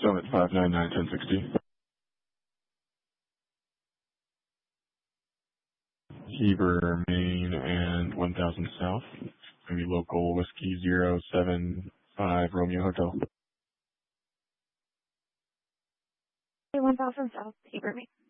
Summit 599-1060. Heber, Maine, and 1000 South. Maybe local whiskey 075 Romeo Hotel. 1000 South, Heber, Maine.